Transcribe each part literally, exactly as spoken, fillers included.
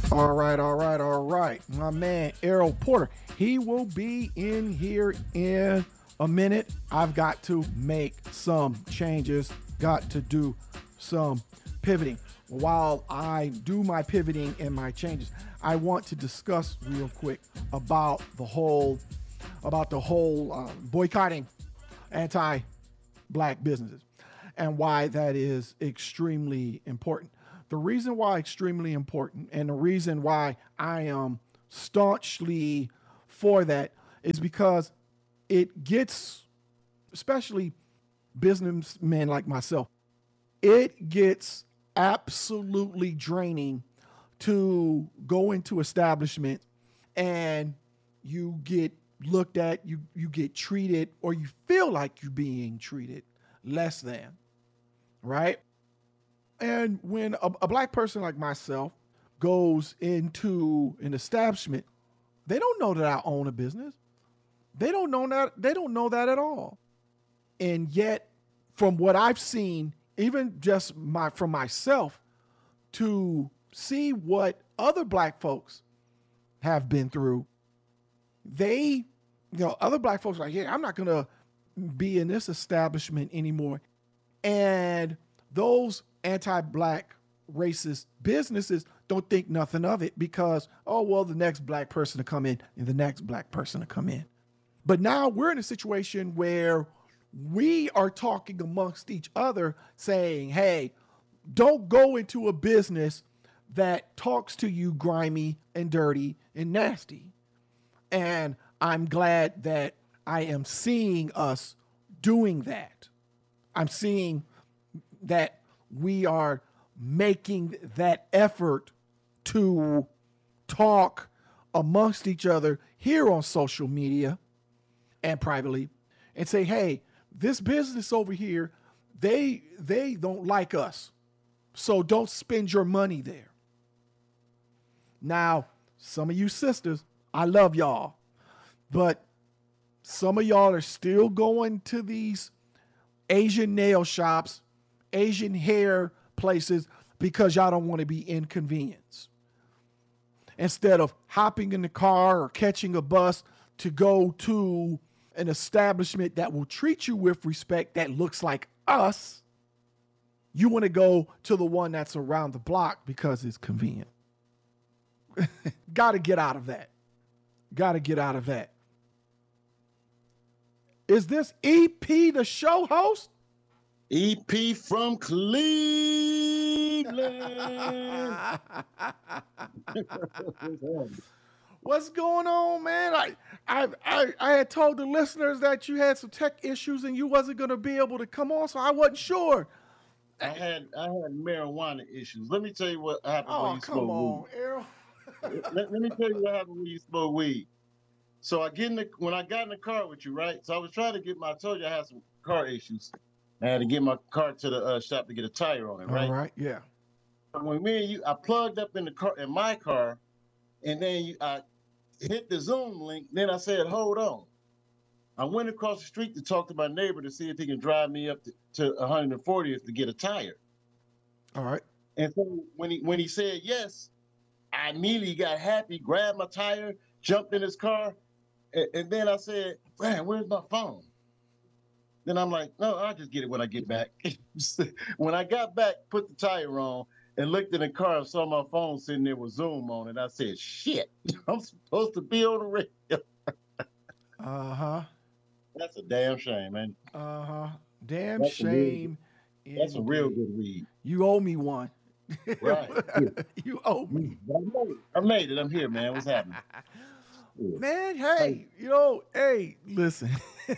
All right, all right, all right. My man, Errol Porter, he will be in here in a minute. I've got to make some changes, got to do some pivoting. While I do my pivoting and my changes, I want to discuss real quick about the whole, about the whole uh, boycotting anti-black businesses and why that is extremely important. The reason why extremely important and the reason why I am staunchly for that is because it gets, especially businessmen like myself, it gets absolutely draining to go into establishment and you get looked at, you you get treated, or you feel like you're being treated less than, right? And when a, a black person like myself goes into an establishment, they don't know that I own a business. They don't know that. They don't know that at all. And yet, from what I've seen, even just my from myself, to see what other black folks have been through, they, you know, other black folks are like, yeah, I'm not gonna be in this establishment anymore. And those anti-black racist businesses don't think nothing of it because, oh, well, the next black person to come in and the next black person to come in. But now we're in a situation where we are talking amongst each other saying, hey, don't go into a business that talks to you grimy and dirty and nasty. And I'm glad that I am seeing us doing that. I'm seeing that we are making that effort to talk amongst each other here on social media and privately and say, hey, this business over here, they they don't like us. So don't spend your money there. Now, some of you sisters, I love y'all, but some of y'all are still going to these Asian nail shops, Asian hair places because y'all don't want to be inconvenienced. Instead of hopping in the car or catching a bus to go to an establishment that will treat you with respect that looks like us, you want to go to the one that's around the block because it's convenient. Got to get out of that. Got to get out of that. Is this E P the show host? E P from Cleveland. What's going on, man? I, I I I had told the listeners that you had some tech issues and you wasn't going to be able to come on, so I wasn't sure. I had I had marijuana issues. Let me tell you what happened Oh, when you come smoke on, weed. Errol. let, let me tell you what happened when you smoke weed. So I get in the when I got in the car with you, right? So I was trying to get my I told you I had some car issues. I had to get my car to the uh, shop to get a tire on it, right? All right, yeah. When me and you, I plugged up in the car in my car, and then you, I hit the Zoom link. Then I said, "Hold on." I went across the street to talk to my neighbor to see if he can drive me up to, to one hundred fortieth to get a tire. All right. And so when he when he said yes, I immediately got happy, grabbed my tire, jumped in his car, and, and then I said, "Man, where's my phone?" Then I'm like, "No, I'll just get it when I get back." When I got back, put the tire on, and looked in the car and saw my phone sitting there with Zoom on it. I said, "Shit, I'm supposed to be on the radio." Uh-huh. That's a damn shame, man. Uh-huh. Damn That's a real, shame. that's a real Indeed. good weed. You owe me one. Right. Yeah. You owe me. I made it. I made it. I'm here, man. What's happening? Yeah. Man, hey, you know, hey, listen.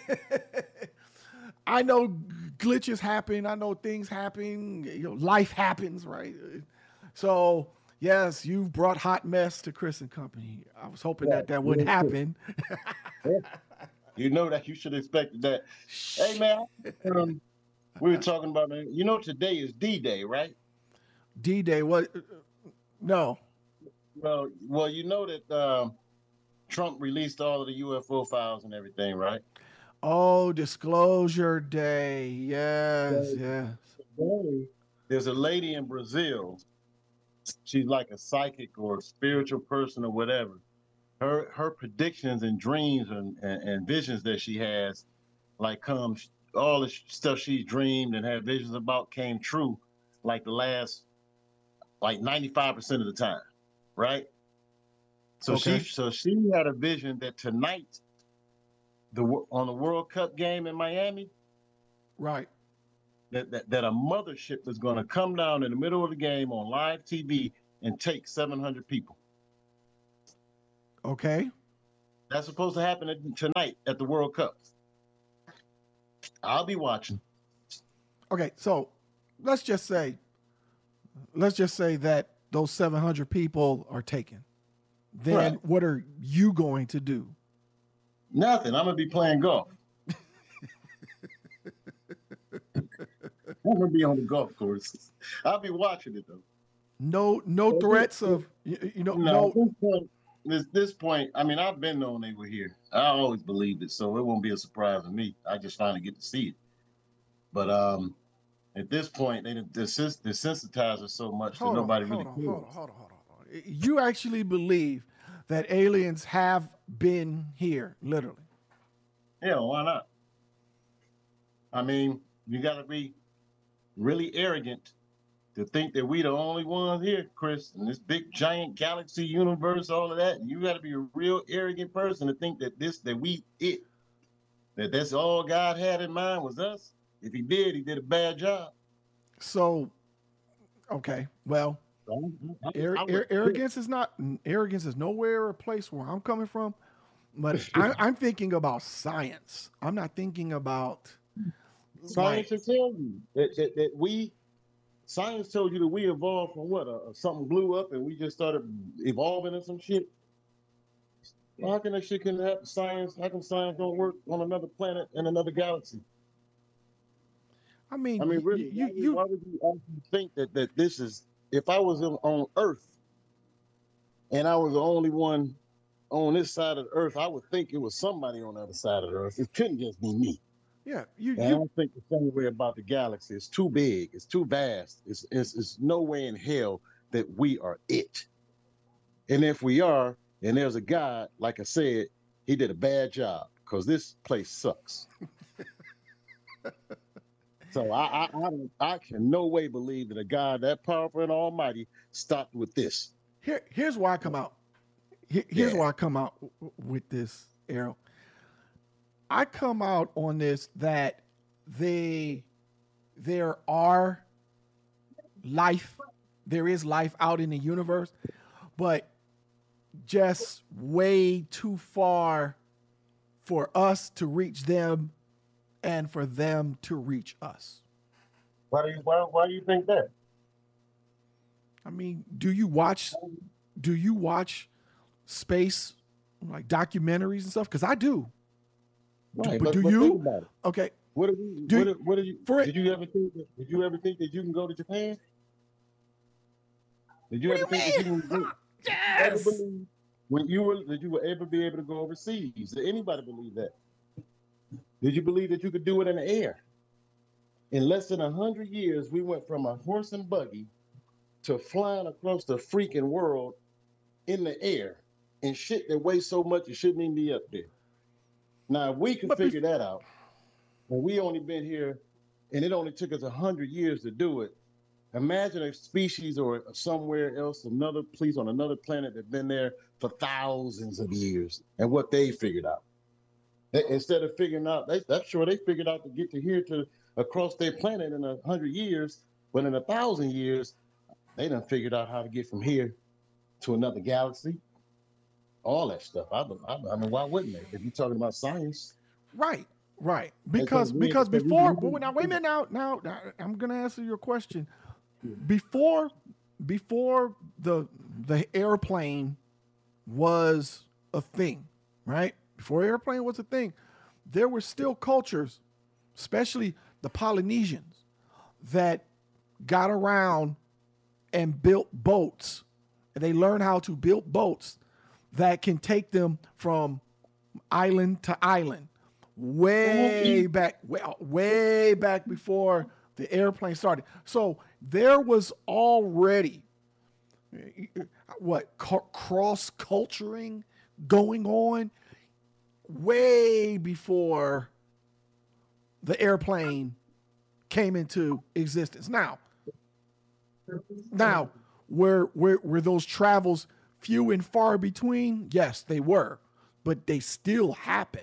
I know glitches happen. I know things happen. You know, life happens, right? So, yes, you've brought hot mess to Chris and Company. I was hoping that that wouldn't happen. You know that you should have expected that. Hey, man, um, we were talking about, man, you know, today is D-Day, right? D-Day, what? No. Well, well, you know that um, Trump released all of the U F O files and everything, right? Oh, Disclosure Day. Yes, So yes. today, there's a lady in Brazil she's like a psychic or a spiritual person or whatever. Her her predictions and dreams and, and, and visions that she has, like come all the stuff she dreamed and had visions about came true, like the last like ninety-five percent of the time, right? So Okay. she so she had a vision that tonight, the on the World Cup game in Miami, Right. that that, that a mothership is going to come down in the middle of the game on live T V and take seven hundred people. Okay. That's supposed to happen tonight at the World Cup. I'll be watching. Okay. So let's just say, let's just say that those seven hundred people are taken. Then Right. what are you going to do? Nothing. I'm gonna be playing golf. I'm gonna be on the golf course. I'll be watching it though. No, no threats of you, you know. No, No. at this point, this this point, I mean, I've been known they were here. I always believed it, so it won't be a surprise to me. I just finally get to see it. But um, at this point, they desens- desensitize us so much that Hold on, nobody hold really on, cares. hold on, hold on, hold on, hold on. You actually believe that aliens have been here, literally? Yeah, why not? I mean, you got to be really arrogant to think that we the only ones here, Chris, in this big giant galaxy universe, all of that. You got to be a real arrogant person to think that this, that we it, that that's all God had in mind was us. If he did, he did a bad job. So, okay, well, I, ar- I ar- would- arrogance is not arrogance is nowhere a place where I'm coming from, but I, I'm thinking about science. I'm not thinking about Science like, should tell you that, that, that we, science told you that we evolved from what? Uh, something blew up and we just started evolving in some shit. Well, how can that shit can happen? Science, how can science don't work on another planet in another galaxy? I mean, I mean, you, really, you, why, would, you why would you actually think that, that this is, if I was in, on Earth and I was the only one on this side of the Earth, I would think it was somebody on the other side of the Earth. It couldn't just be me. yeah, you, And I you, don't think the same way about the galaxy. It's too big. It's too vast. It's, it's, it's no way in hell that we are it. And if we are, and there's a God, like I said, he did a bad job because this place sucks. So I, I, I, don't- I can no way believe that a God that powerful and almighty stopped with this. here, here's why I come out. Here- here's Yeah. why I come out w- w- with this, Errol. I come out on this that they, there are life, there is life out in the universe, but just way too far for us to reach them and for them to reach us. Why do you why, why do you think that? I mean, do you watch do you watch space like documentaries and stuff? Because I do. Right, but but, do but you? think about it. Okay. What do we, Do- what, do- what do you for it- did you ever think that, did you ever think that you can go to Japan? Did you What do ever you think that you mean? can go, ever Yes. believe when you were that you would ever be able to go overseas? Did anybody believe that? Did you believe that you could do it in the air? In less than a hundred years, we went from a horse and buggy to flying across the freaking world in the air and shit that weighs so much it shouldn't even be up there. Now, if we can But bef- figure that out, and we only been here, and it only took us a hundred years to do it. Imagine a species or somewhere else, another place on another planet that's been there for thousands of years, and what they figured out. They- instead of figuring out, they, I'm sure they figured out to get to here to across their planet in a hundred years, but in a thousand years, they done figured out how to get from here to another galaxy. All that stuff. I, I, I mean, why wouldn't they? If you're talking about science, Right, right. Because we- because because we- before we- well, now wait a minute now now now, I'm gonna answer your question. Before before the the airplane was a thing, right? Before airplane was a thing, there were still cultures, especially the Polynesians, that got around and built boats. And they learned how to build boats that can take them from island to island, way back, way, way back before the airplane started. So there was already what cross culturing going on way before the airplane came into existence. Now, now were were were those travels few and far between? Yes, they were, but they still happened.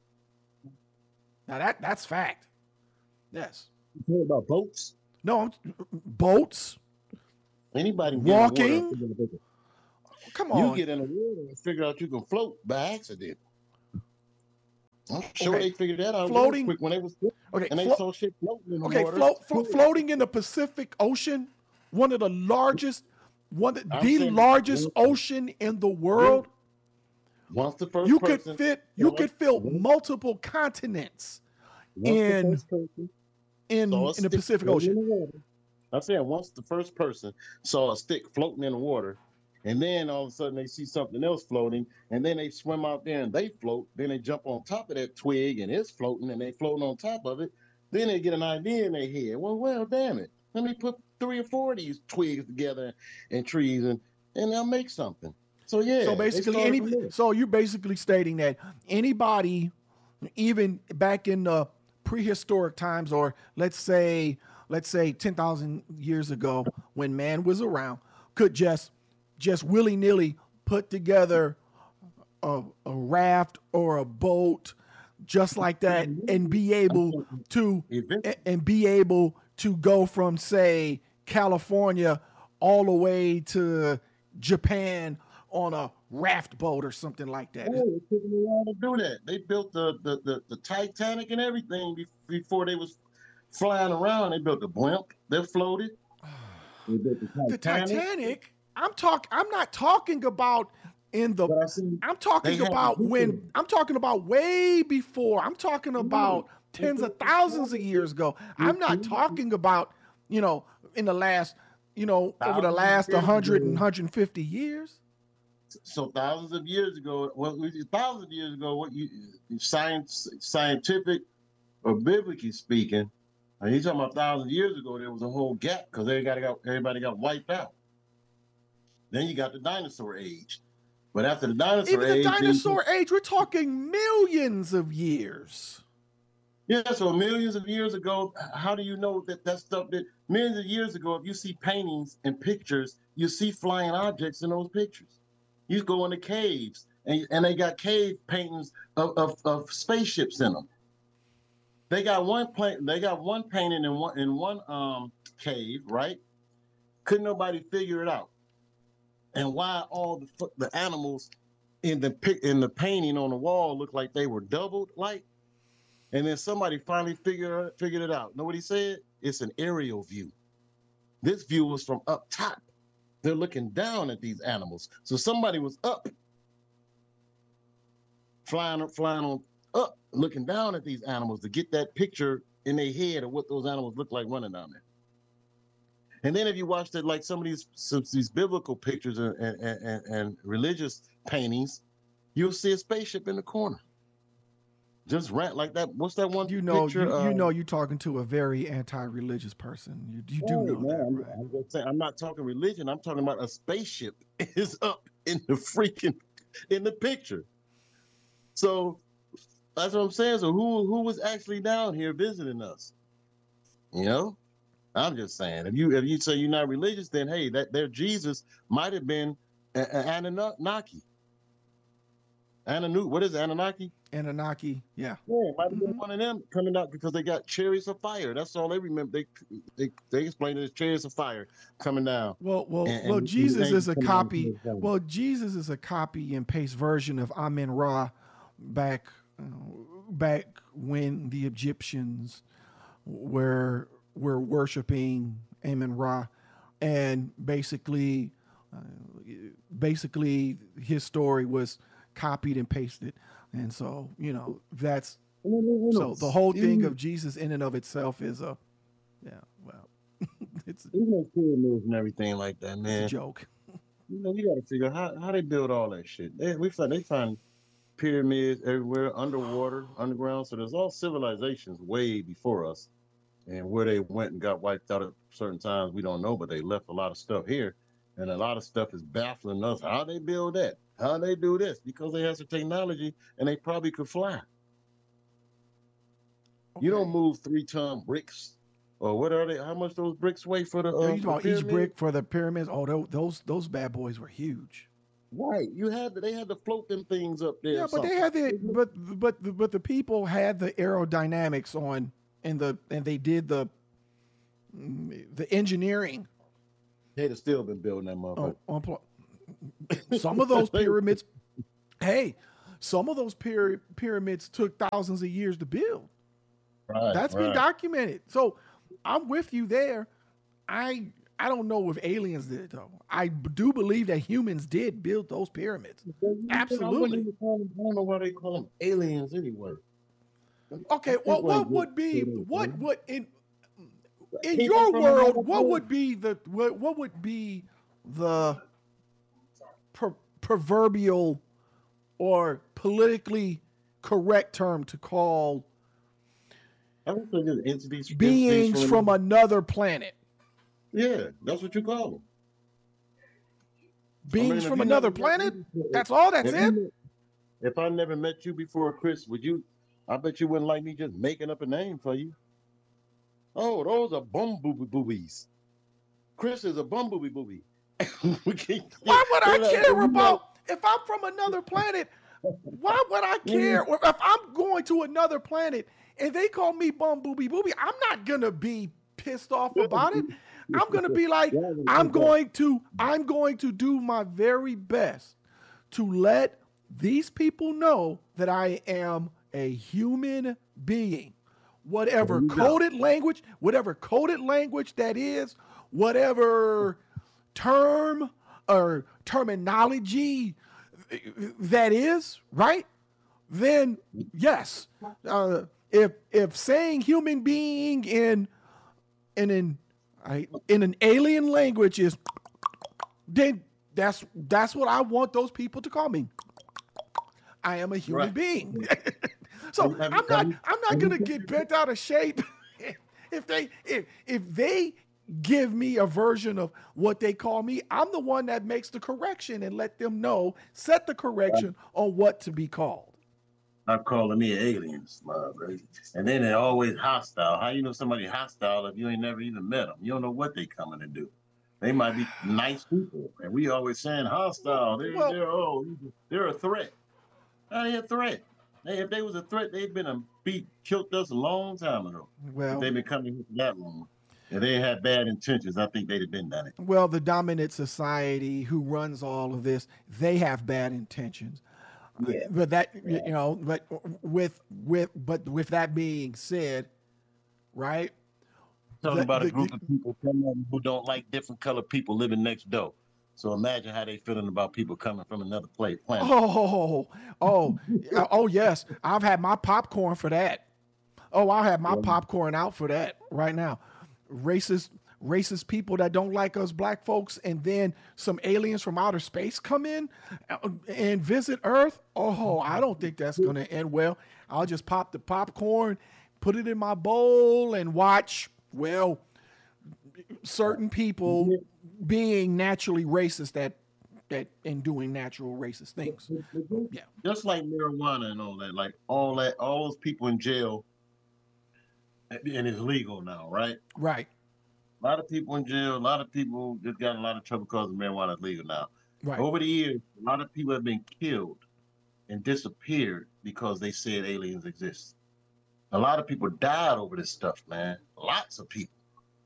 Now that that's fact. Yes. You heard about boats? No, boats. Anybody can walking. Get in the water. Come on. You get in the water and figure out you can float by accident. I'm sure Okay. they figured that out Floating- quick when they was Okay, and they flo- saw shit floating in the Okay, water. float, flo- floating in the Pacific Ocean, one of the largest, one of I'm the saying- largest ocean in the world. Once the first You person, could fit, you once- could fill once multiple continents the in first person in saw a in the stick Pacific floating Ocean. in the water. I'm saying once the first person saw a stick floating in the water, and then all of a sudden they see something else floating, and then they swim out there and they float. Then they jump on top of that twig and it's floating, and they floating on top of it. Then they get an idea in their head. Well, well, damn it. Let me put three or four of these twigs together and trees, and and I'll make something. So yeah. So they basically, started any from there. so you're basically stating that anybody, even back in the prehistoric times, or let's say let's say ten thousand years ago, when man was around, could just just willy nilly put together a, a raft or a boat just like that and be able to Eventually. and be able to go from, say, California all the way to Japan on a raft boat or something like that. Oh, it took them a while to do that. They built the the, the, the Titanic and everything be- before they was flying around. They built the blimp. They floated. They built the Titanic. The Titanic. I'm talk. I'm not talking about in the. But I seen- I'm talking they had about to do when. it. I'm talking about way before. I'm talking about tens of thousands of years ago. I'm not talking about, you know, in the last, you know, over the Thousands of last years one hundred and ago. one hundred fifty years. So thousands of years ago, well, thousands of years ago, what you science, scientific or biblically speaking, and he's talking about thousands of years ago, there was a whole gap because everybody got everybody got wiped out. Then you got the dinosaur age, but after the dinosaur Even the age, then- dinosaur age, we're talking millions of years. yeah, so millions of years ago, how do you know that that stuff that millions of years ago, if you see paintings and pictures, you see flying objects in those pictures. You go into caves and, and they got cave paintings of, of, of spaceships in them. They got one pla- they got one painting in one in one um cave, right? Couldn't nobody figure it out. And why all the fu- the animals in the pic in the painting on the wall look like they were doubled like? And then somebody finally figured figured it out. Know what he said? It's an aerial view. This view was from up top. They're looking down at these animals. So somebody was up, flying flying on up, looking down at these animals to get that picture in their head of what those animals look like running down there. And then if you watch that, like some of these some, these biblical pictures and, and, and, and religious paintings, you'll see a spaceship in the corner. Just rant like that. What's that one You know, picture? you, you uh, know, you're talking to a very anti-religious person. You, you do Oh, know man, that, I'm, right? I'm just saying, I'm not talking religion. I'm talking about a spaceship is up in the freaking in the picture. So that's what I'm saying. So who who was actually down here visiting us? You know, I'm just saying. If you if you say you're not religious, then hey, that their Jesus might have been a- a- Anunnaki. Ananu, what is it, Anunnaki? Anunnaki, yeah. Yeah, it might have been Mhm. one of them coming out because they got chariots of fire. That's all they remember. They they they explained it as chariots of fire coming down. Well, well, And- well. and Jesus they is a come down copy. to the valley. Well, Jesus is a copy and paste version of Amen Ra, back, uh, back when the Egyptians were were worshiping Amen Ra, and basically, uh, basically his story was copied and pasted, and so you know that's so the whole thing of Jesus in and of itself is a, yeah, well, it's, Even those pyramids and everything like that, it's a man. joke. You know, you got to figure out how, how they build all that shit. They we find they find pyramids everywhere, underwater, underground. So there's all civilizations way before us, and where they went and got wiped out at certain times we don't know, but they left a lot of stuff here. And a lot of stuff is baffling us. How they build that? How they do this? Because they have the technology and they probably could fly. You don't Okay. move three ton bricks, or what are they? How much those bricks weigh for the You uh, talking the about each pyramid? brick for the pyramids? Oh, tho- those those bad boys were huge. Right. You had to, they had to float them things up there Yeah, or but they something. had the but but but the people had the aerodynamics on and the and they did the the engineering They'd have still been building that on, motherfucker. on pl- some of those pyramids. Hey, some of those pyra- pyramids took thousands of years to build. Right, That's been right. documented. So I'm with you there. I I don't know if aliens did it though. I b- do believe that humans did build those pyramids. I wouldn't Absolutely. even call them, I don't know why they call them aliens anyway. Okay, Them well, people ain't what good would be for them, what man. would in in People your from another world, what planet. would be the what, what would be the per, proverbial or politically correct term to call I don't think it's entities, entities beings from from another. another planet? Yeah, that's what you call them. I Beings mean, if from you never another met me planet? before, That's all, that's if you it? met- if I never met you before, Chris, would you? I bet you wouldn't like me just making up a name for you. Oh, those are bumblebee boobies. Chris is a bumblebee booby. We can't get, Why would I they're like, care you know, about if I'm from another planet? Why would I care? Or if I'm going to another planet and they call me bum booby booby, I'm not gonna be pissed off about it. I'm gonna be like, yeah, I I'm think that. going to, I'm going to do my very best to let these people know that I am a human being. There Whatever you go. coded language, whatever coded language that is, whatever term or terminology that is, right? Then yes, uh, if if saying human being in in an I, in an alien language is, then that's that's what I want those people to call me. I am a human Right. being. Have So you, have I'm you, have not you, I'm not have you gonna get bent out of shape if they if if they give me a version of what they call me. I'm the one that makes the correction and let them know, set the correction on what to be called. not calling me aliens, my brother. And then they're always hostile. How you know somebody hostile if you ain't never even met them? You don't know what they coming to do. They might be nice people, and we always saying hostile. They're Well, they're oh they're a threat. How they a threat? They, if they was a threat, they'd been a beat killed us a long time ago. If well, they've been coming here for that long, if they had bad intentions, I think they'd have been done it. well, the dominant society who runs all of this, they have bad intentions. Uh, Yeah. But that you Yeah. know, but with with but with that being said, right? Talking The, about a the, group the, of people coming who don't like different colored people living next door. So imagine how they feeling about people coming from another place, planet. oh, oh, uh, oh, yes. I've had my popcorn for that. Oh, I'll have my Yeah. popcorn out for that right now. Racist, racist people that don't like us black folks, and then some aliens from outer space come in uh, and visit Earth. Oh, I don't think that's going to end well. I'll just pop the popcorn, put it in my bowl, and watch, well, certain people being naturally racist that that and doing natural racist things. Yeah. Just like marijuana and all that, like all that, all those people in jail, and it's legal now, right? Right. A lot of people in jail, a lot of people just got in a lot of trouble because marijuana is legal now. Right. Over the years, a lot of people have been killed and disappeared because they said aliens exist. A lot of people died over this stuff, man. Lots of people.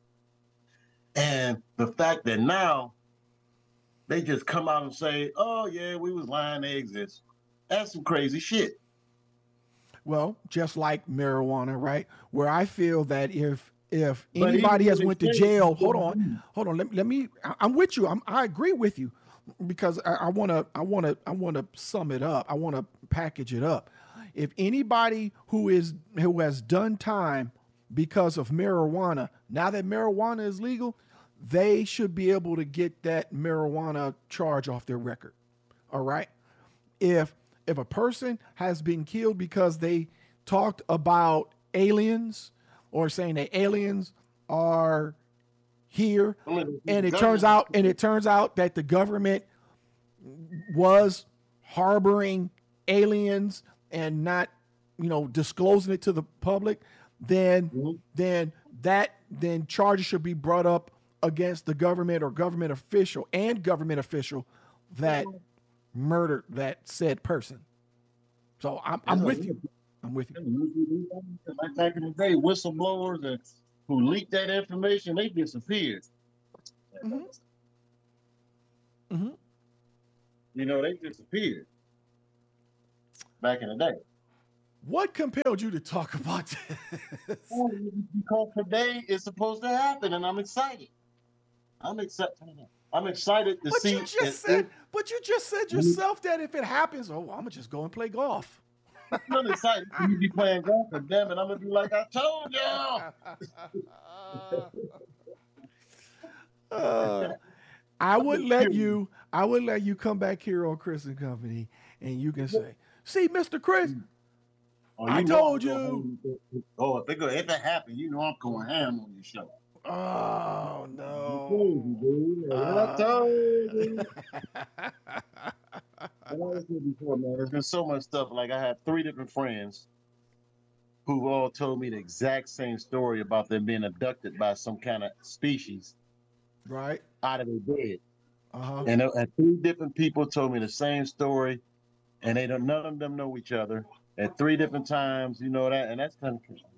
And the fact that now they just come out and say, oh, yeah, we was lying, they exist. That's some crazy shit. Well, just like marijuana, right? Where I feel that if if But anybody even has when went they to say jail, it's hold still on, weed. hold on. Let, let me. I, I'm with you. I'm, I agree with you because I want to. I want to. I want to sum it up. I want to package it up. If anybody who is who has done time because of marijuana, now that marijuana is legal, they should be able to get that marijuana charge off their record. All right. If if a person has been killed because they talked about aliens or saying that aliens are here, I mean, the and it turns government, out and it turns out that the government was harboring aliens and not, you know, disclosing it to the public, then Mhm. then that then charges should be brought up against the government or government official and government official that murdered that said person. So I'm I'm Yeah, with yeah. you. I'm with you. Like back in the day, whistleblowers and who leaked that information, they disappeared. Mm-hmm. Mm-hmm. You know, they disappeared back in the day. What compelled you to talk about this? Well, because today is supposed to happen, and I'm excited. I'm excited. I'm excited to But see. you just it- said, it- but you just said yourself that if it happens, oh, I'm gonna just go and play golf. I'm really excited for you to be playing golf, but damn it, I'm gonna be like I told y'all. Uh, I would let you. I would let you come back here on Chris and Company, and you can say, "See, Mister Chris, Oh, I know told I'm going- Oh, if it, go, if it happen, you know I'm going ham on your show. oh no." I told you. And I said before, man, there's been so much stuff. Like I have three different friends who all told me the exact same story about them being abducted by some kind of species Right. out of their bed. Uh-huh. And, uh, and three different people told me the same story, and they don't. None of them know each other at three different times. You know that, and that's kind of interesting.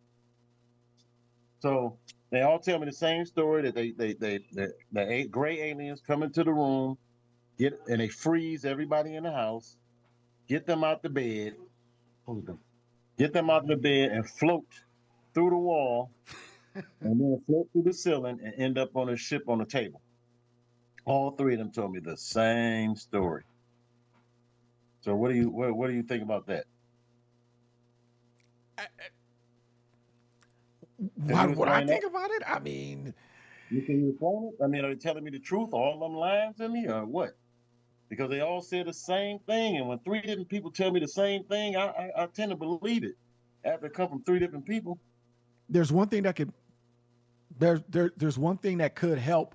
So they all tell me the same story that they they they the, the eight gray aliens come into the room, get and they freeze everybody in the house, get them out the bed, hold them, get them out of the bed and float through the wall, and then float through the ceiling and end up on a ship on a table. All three of them told me the same story. So what do you what, what do you think about that? What, you what I explain think that? about it, I mean, You can you explain it? I mean, are they telling me the truth? All of them lying to me, or what? Because they all said the same thing, and when three different people tell me the same thing, I I, I tend to believe it. After it come from three different people. there's one thing that could there's there, there's one thing that could help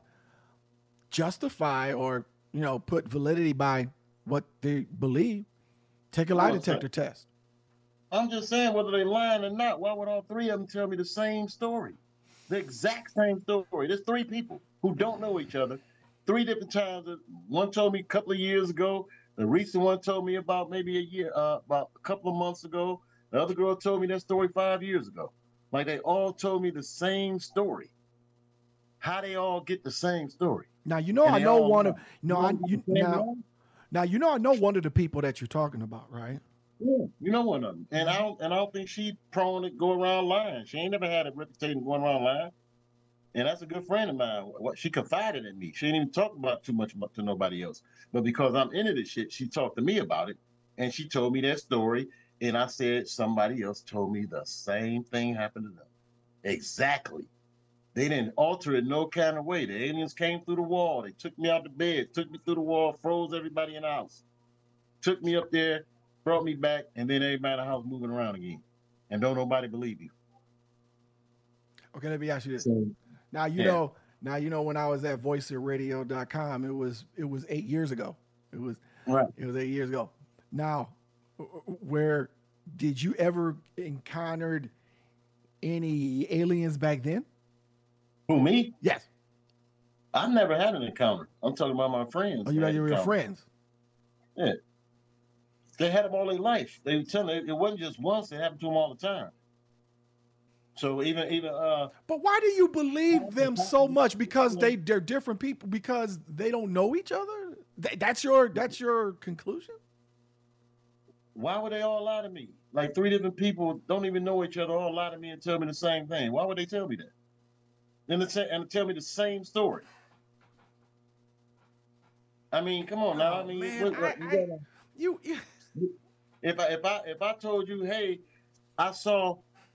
justify or, you know, put validity by what they believe. Take a lie Oh, detector test. I'm just saying, whether they lying or not, why would all three of them tell me the same story? The exact same story. There's three people who don't know each other. Three different times. One told me a couple of years ago. The recent one told me about maybe a year, uh, about a couple of months ago. The other girl told me that story five years ago. Like they all told me the same story. How they all get the same story? Now you know And I they know all one lie. of no I You know you, the same now lie? now you know I know one of the people that you're talking about, right? Yeah, you know one of them. And I don't and I don't think she prone to go around lying. She ain't never had a reputation of going around lying. And that's a good friend of mine. What she confided in me. She didn't even talk about too much to nobody else. But because I'm into this shit, she talked to me about it. And she told me that story. And I said somebody else told me the same thing happened to them. Exactly. They didn't alter it no kind of way. The aliens came through the wall. They took me out the bed, took me through the wall, froze everybody in the house, took me up there, brought me back, and then everybody in the house moving around again. And don't nobody believe you. Okay, let me ask you this. So, Now you yeah. know now you know when I was at voice it radio dot com, it was it was eight years ago. It was right. it was eight years ago. Now, where did you ever encountered any aliens back then? Who, me? Yes. I've never had an encounter. I'm talking about my friends. Oh, you that had had your encounters. friends. Yeah. They had them all their life. They were telling it, it wasn't just once, it happened to them all the time. So even even uh But why do you believe them so much? Because they they're different people. Because they don't know each other. Th- That's your that's your conclusion. why would they all lie to me? Like three different people don't even know each other, all lie to me and tell me the same thing. Why would they tell me that? And, it's, and tell me the same story. I mean, come on now. Oh, I mean, man, what- I- what- you I- gotta- You, you if I if I if I told you, hey, I saw.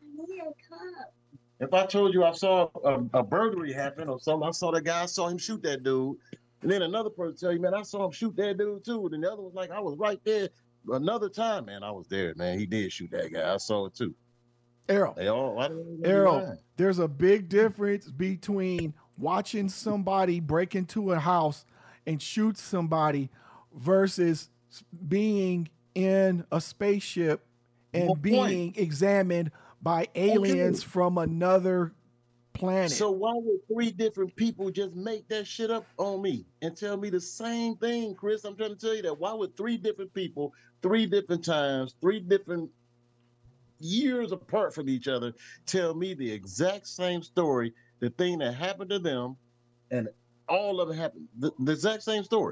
If I told you I saw a, a burglary happen or something, I saw the guy, I saw him shoot that dude, and then another person tell you, man, I saw him shoot that dude too, and the other was like, I was right there. Another time, man, I was there, man. He did shoot that guy. I saw it too. Errol. They all, why do they Errol, lying? there's a big difference between watching somebody break into a house and shoot somebody versus being in a spaceship and Good being point. examined by aliens Okay. from another planet. So why would three different people just make that shit up on me and tell me the same thing, Chris? I'm trying to tell you that. Why would three different people, three different times, three different years apart from each other, tell me the exact same story, the thing that happened to them, and all of it happened, the, the exact same story.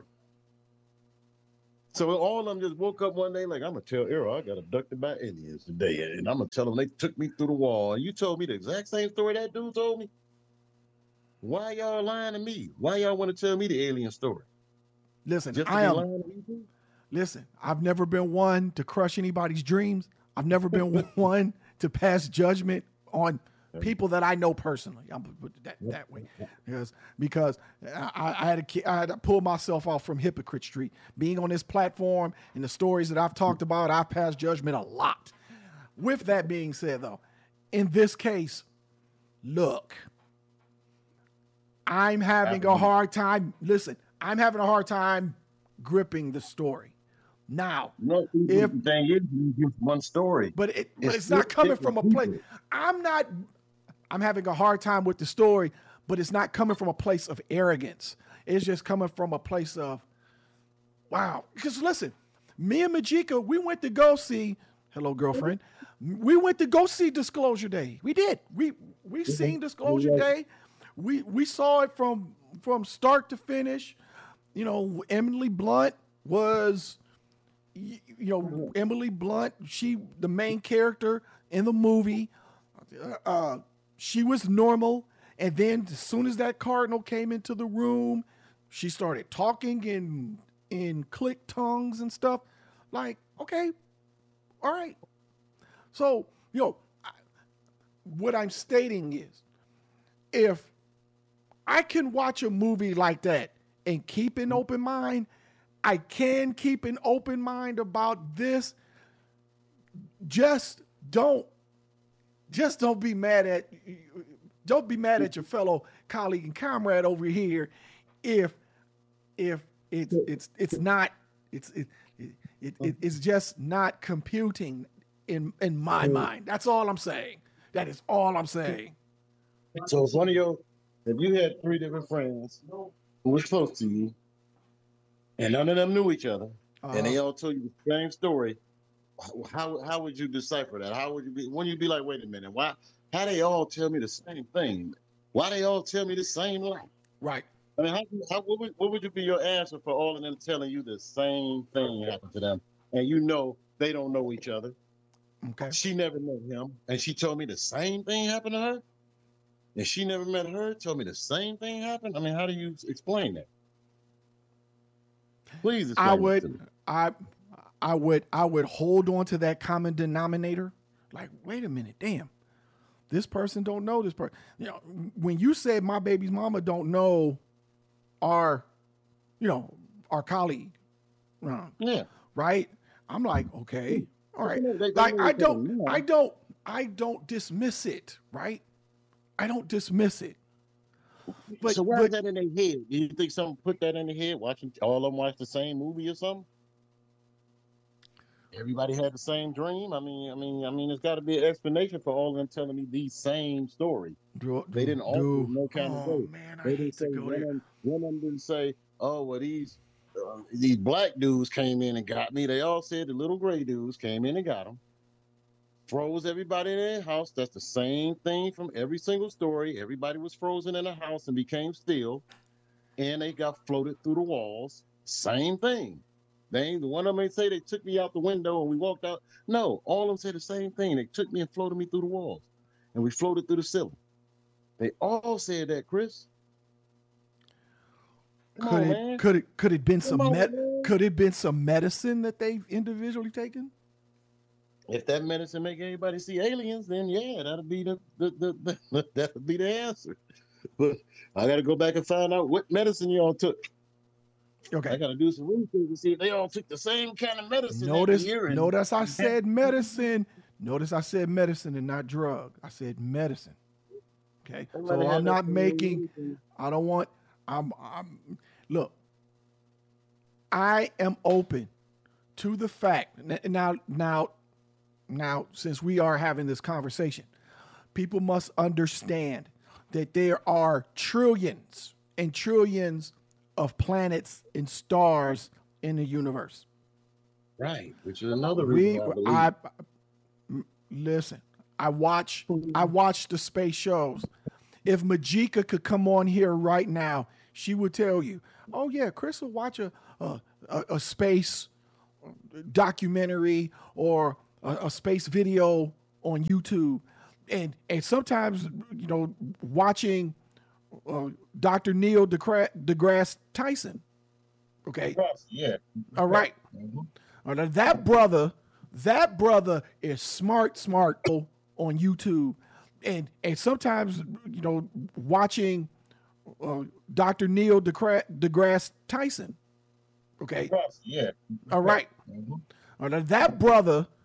So all of them just woke up one day like, I'm gonna tell Errol I got abducted by aliens today, and I'm gonna tell them they took me through the wall. And you told me the exact same story that dude told me. Why y'all lying to me? Why y'all want to tell me the alien story? Listen, Just to I be am lying to me too? listen, I've never been one to crush anybody's dreams. I've never been one to pass judgment on people that I know personally. I'm gonna put it that, that way because because I, I had a ki- I had to pull myself off from Hypocrite Street. Being on this platform and the stories that I've talked about, I've passed judgment a lot. With that being said, though, in this case, look, I'm having a hard time. Listen, I'm having a hard time gripping the story. Now, No, if the thing is, it's just one story. but it but It's it's three not coming from different a place. people. I'm not I'm having a hard time with the story, but it's not coming from a place of arrogance. It's just coming from a place of wow. Because listen, me and Majika, we went to go see, hello, girlfriend. We went to go see Disclosure Day. We did. We we seen Disclosure You're right. Day. We we saw it from from start to finish. You know, Emily Blunt was y- you know, Emily Blunt, she the main character in the movie. Uh, she was normal, and then as soon as that cardinal came into the room, she started talking in in click tongues and stuff. Like, okay, all right. So, you know, I- what I'm stating is, if I can watch a movie like that and keep an open mind, I can keep an open mind about this. Just don't, just don't be mad at, don't be mad at your fellow colleague and comrade over here if, if it's it's it's not it's it, it, it it's just not computing in in my mind. That's all I'm saying. That is all I'm saying. So if one of your, if you had three different friends who was close to you, and none of them knew each other, and they Uh, all told you the same story, how how would you decipher that? How would you be? When you be like, wait a minute, why? How they all tell me the same thing? Why they all tell me the same lie? right. I mean, how, how what, would, what would you be your answer for all of them telling you the same thing happened to them, and you know they don't know each other? Okay. She never met him, and she told me the same thing happened to her, and she never met her, told me the same thing happened. I mean, how do you explain that? Please I explain that to would me. I I would I would hold on to that common denominator. Like, wait a minute, damn. This person don't know this person. You know, when you said my baby's mama don't know our, you know, our colleague, uh, Yeah, right? I'm like, okay, all right. they, they Like know I each other don't, now. I don't, I don't dismiss it, right? I don't dismiss it. But So why is but that in their head? Do you think someone put that in their head, watching all of them watch the same movie or something? Everybody had the same dream. I mean, I mean, I mean, there's got to be an explanation for all of them telling me the same story. do They do didn't alter it do. no kind of Oh way. man, I They didn't hate say to go one of there. them. One of them didn't say, "Oh, well, these uh, these black dudes came in and got me." They all said the little gray dudes came in and got them. Froze everybody in their house. That's the same thing from every single story. Everybody was frozen in a house and became still, and they got floated through the walls. Same thing. They ain't the one of them ain't say they took me out the window and we walked out. No, all of them said the same thing. They took me and floated me through the walls, and we floated through the ceiling. They all said that, Chris. Come Could on, it man. could it could it been Come some on, met man. could it been some medicine that they've individually taken? If that medicine make everybody see aliens, then yeah, that'll be the, the, the, the that'll be the answer. But I got to go back and find out what medicine y'all took. I Okay. got to do some research to see if they all took the same kind of medicine that Notice year. And notice I said medicine. Notice I said medicine and not drug. I said medicine. Okay, They let so her I'm have that not making. community. I don't want. I'm. I'm. Look, I am open to the fact now. Now, now, since we are having this conversation, people must understand that there are trillions and trillions of planets and stars in the universe. Right, which is another reason We, why I believe. I listen. I watch. I watch the space shows. If Majika could come on here right now, she would tell you, "Oh yeah, Chris will watch a a, a, a space documentary or a, a space video on YouTube," and and sometimes you know watching uh, Doctor Neil deGra- deGrasse Tyson. Okay, Yes, yeah. all right. Mhm. All right, that brother, that brother is smart, smart on YouTube, and and sometimes you know watching uh, Doctor Neil deGra- deGrasse Tyson. Okay, Yes, yeah. all right. Mhm. All right, that brother